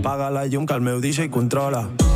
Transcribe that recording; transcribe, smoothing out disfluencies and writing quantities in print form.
Apaga la llum que el meu DJ controla.